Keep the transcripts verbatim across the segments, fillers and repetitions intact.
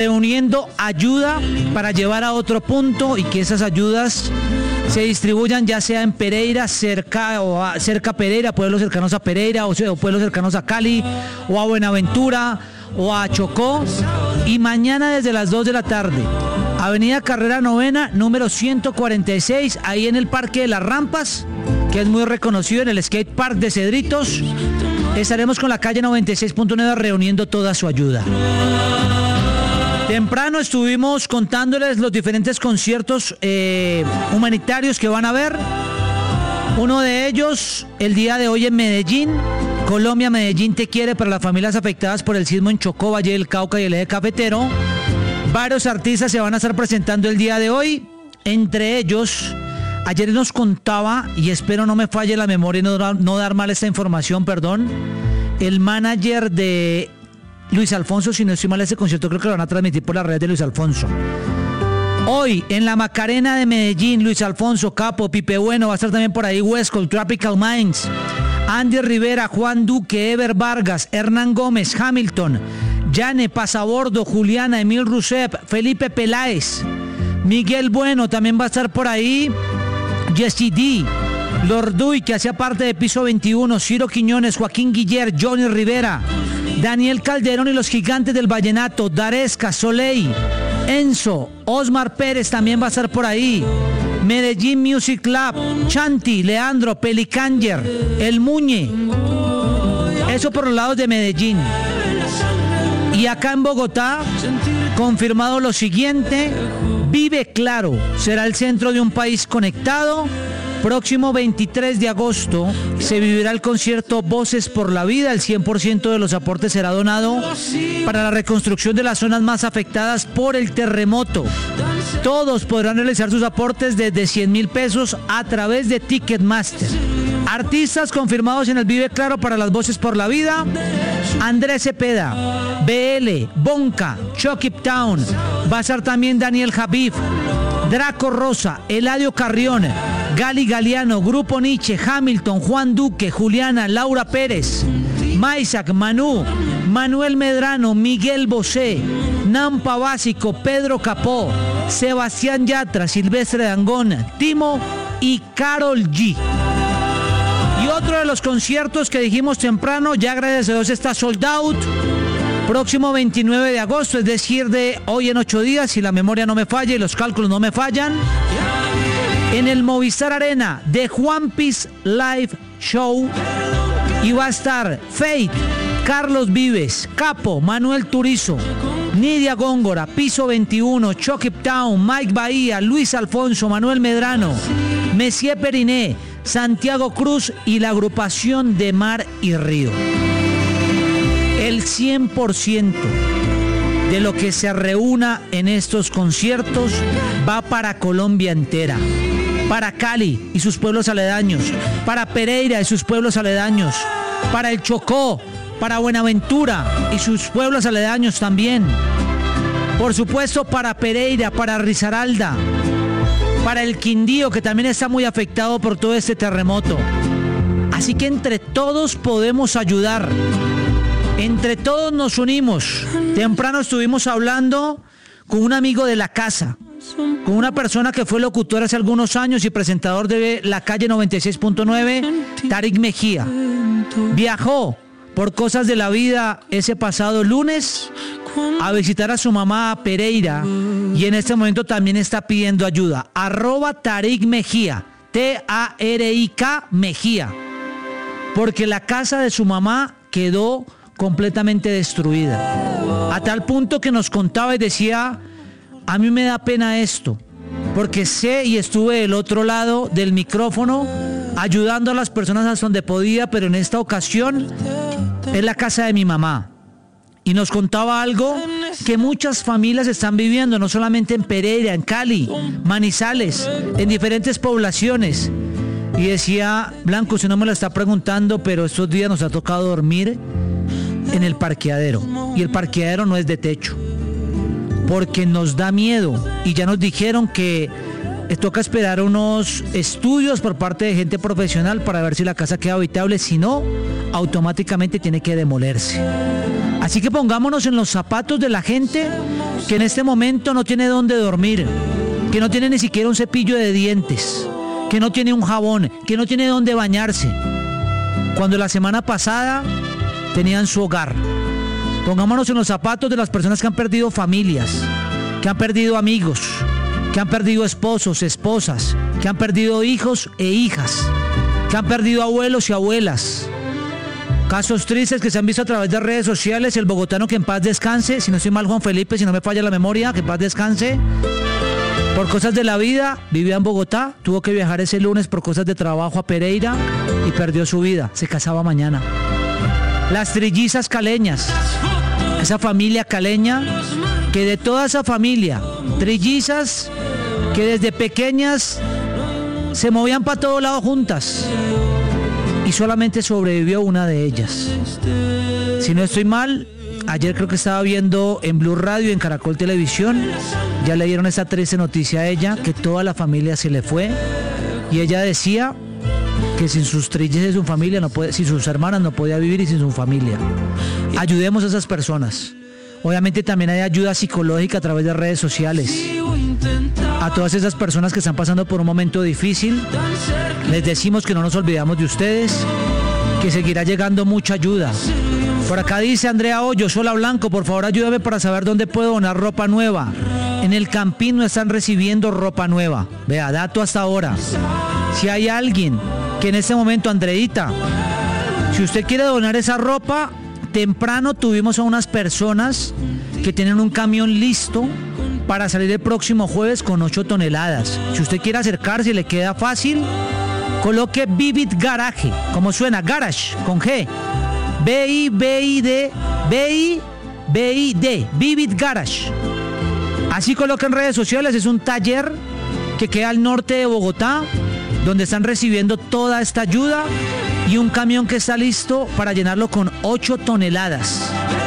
reuniendo ayuda para llevar a otro punto y que esas ayudas se distribuyan ya sea en Pereira, cerca o a, cerca a Pereira, pueblos cercanos a Pereira o, o pueblos cercanos a Cali o a Buenaventura o a Chocó. Y mañana desde las dos de la tarde, Avenida Carrera Novena, número ciento cuarenta y seis, ahí en el Parque de las Rampas, que es muy reconocido, en el Skate Park de Cedritos, estaremos con la calle noventa y seis punto nueve reuniendo toda su ayuda. Temprano estuvimos contándoles los diferentes conciertos eh, humanitarios que van a haber. Uno de ellos, el día de hoy en Medellín. Colombia, Medellín te quiere para las familias afectadas por el sismo en Chocó, Valle del Cauca y el Eje Cafetero. Varios artistas se van a estar presentando el día de hoy. Entre ellos, ayer nos contaba, y espero no me falle la memoria y no, no dar mal esta información, perdón, el manager de Luis Alfonso, si no estoy mal, ese concierto creo que lo van a transmitir por las redes de Luis Alfonso. Hoy, en la Macarena de Medellín, Luis Alfonso, Capo, Pipe Bueno, va a estar también por ahí West Coast, Tropical Minds, Andy Rivera, Juan Duque, Ever Vargas, Hernán Gómez, Hamilton, Yane, Pasabordo, Juliana, Emil Rusep, Felipe Peláez, Miguel Bueno, también va a estar por ahí Jesse D, Lorduy, que hacía parte de Piso veintiuno, Ciro Quiñones, Joaquín Guiller, Johnny Rivera, Daniel Calderón y los Gigantes del Vallenato, Daresca, Soleil, Enzo, Osmar Pérez también va a estar por ahí, Medellín Music Club, Chanti, Leandro, Pelicanger, El Muñe. Eso por los lados de Medellín. Y acá en Bogotá, confirmado lo siguiente: Vive Claro será el centro de un país conectado. Próximo veintitrés de agosto se vivirá el concierto Voces por la Vida. El cien por ciento de los aportes será donado para la reconstrucción de las zonas más afectadas por el terremoto. Todos podrán realizar sus aportes desde cien mil pesos a través de Ticketmaster. Artistas confirmados en el Vive Claro para las Voces por la Vida: Andrés Cepeda, B L, Bonca, Chucky Town. Va a estar también Daniel Javif, Draco Rosa, Eladio Carrión, Gali Galeano, Grupo Nietzsche, Hamilton, Juan Duque, Juliana, Laura Pérez, Maisac, Manu, Manuel Medrano, Miguel Bosé, Nampa Básico, Pedro Capó, Sebastián Yatra, Silvestre Dangón, Timo y Karol G. Y otro de los conciertos que dijimos temprano, ya gracias a Dios está sold out. Próximo veintinueve de agosto, es decir, de hoy en ocho días, si la memoria no me falla y los cálculos no me fallan, en el Movistar Arena de Juan Piz Live Show. Y va a estar Fate, Carlos Vives, Capo, Manuel Turizo, Nidia Góngora, Piso veintiuno, Chucky Town, Mike Bahía, Luis Alfonso, Manuel Medrano, Messier Periné, Santiago Cruz y la agrupación de Mar y Río. El cien por ciento de lo que se reúna en estos conciertos va para Colombia entera, para Cali y sus pueblos aledaños, para Pereira y sus pueblos aledaños, para el Chocó, para Buenaventura y sus pueblos aledaños también. Por supuesto para Pereira, para Risaralda, para el Quindío, que también está muy afectado por todo este terremoto. Así que entre todos podemos ayudar. Entre todos nos unimos. Temprano estuvimos hablando con un amigo de la casa, con una persona que fue locutor hace algunos años y presentador de la calle noventa y seis punto nueve, Tarik Mejía. Viajó por cosas de la vida ese pasado lunes a visitar a su mamá a Pereira y en este momento también está pidiendo ayuda. Arroba Tarik Mejía, T A R I K Mejía, porque la casa de su mamá quedó completamente destruida, a tal punto que nos contaba y decía: a mí me da pena esto, porque sé y estuve del otro lado del micrófono ayudando a las personas hasta donde podía, pero en esta ocasión es la casa de mi mamá. Y nos contaba algo que muchas familias están viviendo, no solamente en Pereira, en Cali, Manizales, en diferentes poblaciones. Y decía: Blanco, usted no me lo está preguntando, pero estos días nos ha tocado dormir en el parqueadero, y el parqueadero no es de techo, porque nos da miedo, y ya nos dijeron que toca esperar unos estudios por parte de gente profesional para ver si la casa queda habitable, si no, automáticamente tiene que demolerse. Así Así que pongámonos en los zapatos de la gente que en este momento no tiene dónde dormir, que no tiene ni siquiera un cepillo de dientes, que no tiene un jabón, que no tiene dónde bañarse, cuando la semana pasada tenían su hogar. Pongámonos en los zapatos de las personas que han perdido familias, que han perdido amigos, que han perdido esposos, esposas, que han perdido hijos e hijas, que han perdido abuelos y abuelas. Casos tristes que se han visto a través de redes sociales. El bogotano que en paz descanse, si no estoy mal, Juan Felipe, si no me falla la memoria, que en paz descanse. Por cosas de la vida, vivía en Bogotá, tuvo que viajar ese lunes por cosas de trabajo a Pereira y perdió su vida. Se casaba mañana. Las trillizas caleñas, esa familia caleña, que de toda esa familia, trillizas que desde pequeñas se movían para todos lados juntas. Y solamente sobrevivió una de ellas. Si no estoy mal, ayer creo que estaba viendo en Blue Radio, en Caracol Televisión, ya le dieron esa triste noticia a ella, que toda la familia se le fue. Y ella decía que sin sus trillizas y su familia, no puede, sin sus hermanas no podía vivir y sin su familia. Ayudemos a esas personas. Obviamente también hay ayuda psicológica a través de redes sociales. A todas esas personas que están pasando por un momento difícil, les decimos que no nos olvidamos de ustedes, que seguirá llegando mucha ayuda. Por acá dice Andrea Hoyos: hola Blanco, por favor ayúdame para saber dónde puedo donar ropa nueva. En el Campín no están recibiendo ropa nueva. Vea, dato hasta ahora. Si hay alguien que en este momento, Andreita, si usted quiere donar esa ropa, temprano tuvimos a unas personas que tienen un camión listo para salir el próximo jueves con ocho toneladas. Si usted quiere acercarse y le queda fácil, coloque Vivid Garage, como suena, Garage, con G. B I B I D, B I B I D, Vivid Garage. Así coloca en redes sociales, es un taller que queda al norte de Bogotá, donde están recibiendo toda esta ayuda y un camión que está listo para llenarlo con ocho toneladas.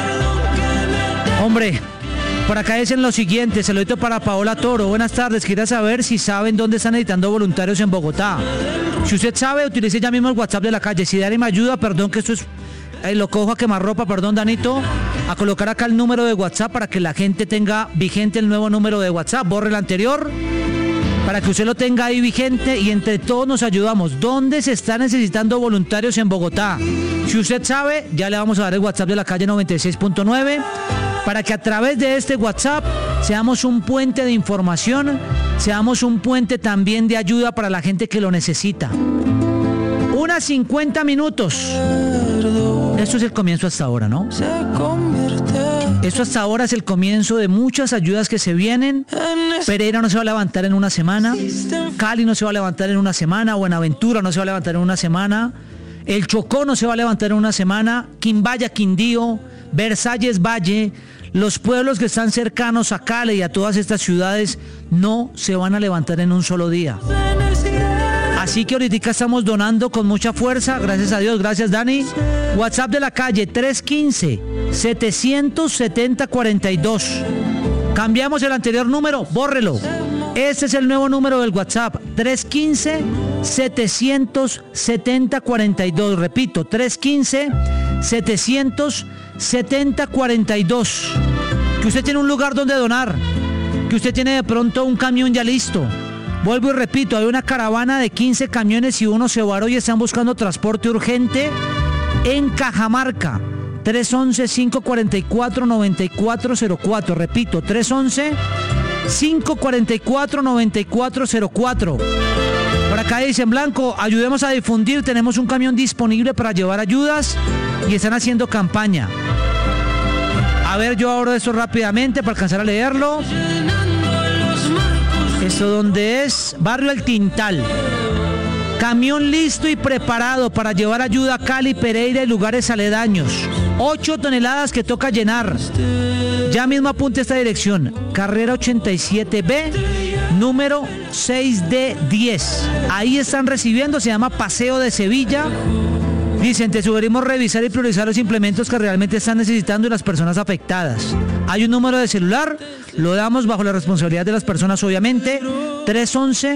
Hombre, por acá dicen lo siguiente, saludito para Paola Toro. Buenas tardes, quería saber si saben dónde están necesitando voluntarios en Bogotá. Si usted sabe, utilice ya mismo el WhatsApp de la calle. Si Dani me ayuda, perdón que esto es, eh, lo cojo a quemarropa, perdón Danito, a colocar acá el número de WhatsApp para que la gente tenga vigente el nuevo número de WhatsApp. Borre el anterior, para que usted lo tenga ahí vigente y entre todos nos ayudamos. ¿Dónde se está necesitando voluntarios en Bogotá? Si usted sabe, ya le vamos a dar el WhatsApp de la calle noventa y seis punto nueve, para que a través de este WhatsApp seamos un puente de información, seamos un puente también de ayuda para la gente que lo necesita. Unas cincuenta minutos. Esto es el comienzo hasta ahora, ¿no? Esto hasta ahora es el comienzo de muchas ayudas que se vienen. Pereira no se va a levantar en una semana. Cali no se va a levantar en una semana. Buenaventura no se va a levantar en una semana. El Chocó no se va a levantar en una semana. Quimbaya, Quindío, Versalles, Valle, los pueblos que están cercanos a Cali y a todas estas ciudades no se van a levantar en un solo día. Así que ahorita estamos donando con mucha fuerza, gracias a Dios, gracias Dani. WhatsApp de la calle tres uno cinco, siete cero siete cero cuatro dos. Cambiamos el anterior número, bórrelo. Este es el nuevo número del WhatsApp, tres uno cinco, siete cero siete cero cuatro dos. Repito, tres uno cinco, siete cero siete cero cuatro dos. Que usted tiene un lugar donde donar, que usted tiene de pronto un camión ya listo. Vuelvo y repito, hay una caravana de quince camiones y uno se varó y están buscando transporte urgente en Cajamarca. tres uno uno, cinco cuatro cuatro, nueve cuatro cero cuatro. Repito, tres uno uno, cinco cuatro cuatro, nueve cuatro cero cuatro. Por acá dicen, Blanco, ayudemos a difundir. Tenemos un camión disponible para llevar ayudas y están haciendo campaña. A ver, yo abro esto rápidamente para alcanzar a leerlo. ¿Esto dónde es? Barrio El Tintal. Camión listo y preparado para llevar ayuda a Cali, Pereira y lugares aledaños. ocho toneladas que toca llenar. Ya mismo apunte esta dirección. Carrera ochenta y siete B, número seis D diez. Ahí están recibiendo, se llama Paseo de Sevilla. Dicen, te sugerimos revisar y priorizar los implementos que realmente están necesitando y las personas afectadas. Hay un número de celular, lo damos bajo la responsabilidad de las personas, obviamente. tres uno uno,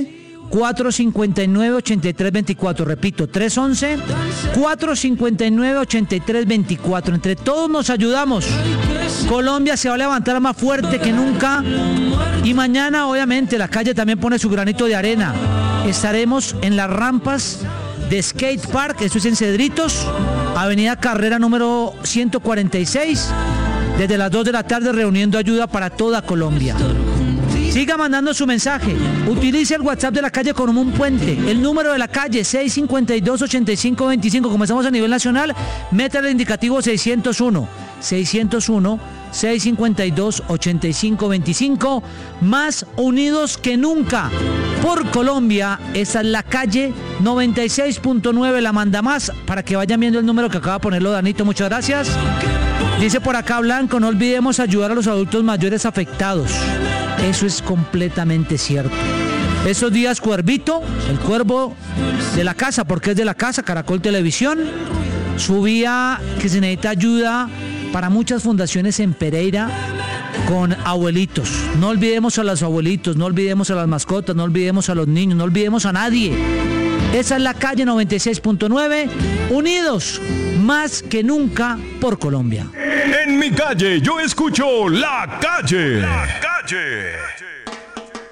cuatro cinco nueve, ocho tres dos cuatro. Repito, tres uno uno, cuatro cinco nueve, ocho tres dos cuatro. Entre todos nos ayudamos. Colombia se va a levantar más fuerte que nunca. Y mañana, obviamente, la calle también pone su granito de arena. Estaremos en las rampas de Skate Park, esto es en Cedritos, Avenida Carrera número ciento cuarenta y seis, desde las dos de la tarde reuniendo ayuda para toda Colombia. Siga mandando su mensaje. Utilice el WhatsApp de la calle como un puente. El número de la calle seis cinco dos, ocho cinco dos cinco. Comenzamos a nivel nacional. Meta el indicativo seiscientos uno. seiscientos uno, seis cinco dos, ocho cinco dos cinco. Más unidos que nunca por Colombia. Esa es la calle noventa y seis punto nueve. La manda más para que vayan viendo el número que acaba de ponerlo Danito. Muchas gracias. Dice por acá Blanco, no olvidemos ayudar a los adultos mayores afectados. Eso es completamente cierto. Esos días Cuervito, el cuervo de la casa, porque es de la casa, Caracol Televisión, subía que se necesita ayuda para muchas fundaciones en Pereira con abuelitos. No olvidemos a los abuelitos, no olvidemos a las mascotas, no olvidemos a los niños, no olvidemos a nadie. Esa es la calle noventa y seis punto nueve, unidos más que nunca por Colombia. En mi calle yo escucho La Calle. La Calle.